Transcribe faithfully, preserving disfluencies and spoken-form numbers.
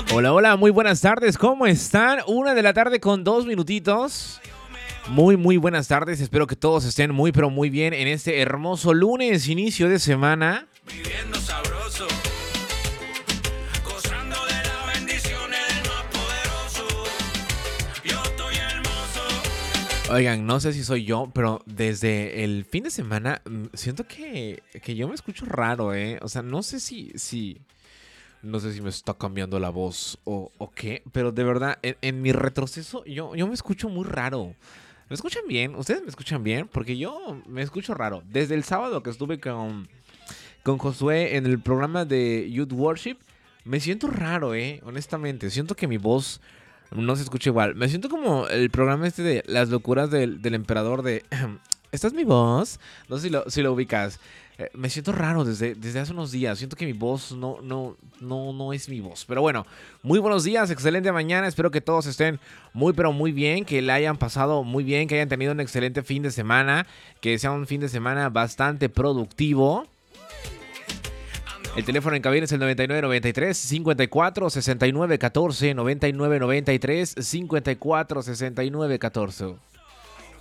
Hola, hola, muy buenas tardes, ¿cómo están? Una de la tarde con dos minutitos. Muy, muy buenas tardes, espero que todos estén muy, pero muy bien en este hermoso lunes, inicio de semana. Viviendo sabroso, gozando de las bendiciones del más poderoso. Yo estoy hermoso. Oigan, no sé si soy yo, pero desde el fin de semana mm, siento que, que yo me escucho raro, ¿eh? O sea, no sé si, si, no sé si me está cambiando la voz o, o qué, pero de verdad, en, en mi retroceso yo, yo me escucho muy raro. ¿Me escuchan bien? ¿Ustedes me escuchan bien? Porque yo me escucho raro. Desde el sábado que estuve con, con Josué en el programa de Youth Worship, me siento raro, ¿eh? Honestamente, siento que mi voz no se escucha igual. Me siento como el programa este de las locuras del, del emperador de... ¿Esta es mi voz? No sé si lo, si lo ubicas. Eh, me siento raro desde, desde hace unos días. Siento que mi voz no, no, no, no es mi voz. Pero bueno, muy buenos días, excelente mañana. Espero que todos estén muy, pero muy bien. Que la hayan pasado muy bien, que hayan tenido un excelente fin de semana. Que sea un fin de semana bastante productivo. El teléfono en cabina es el noventa y nueve noventa y tres cincuenta y cuatro sesenta y nueve catorce, noventa y nueve noventa y tres cincuenta y cuatro sesenta y nueve catorce.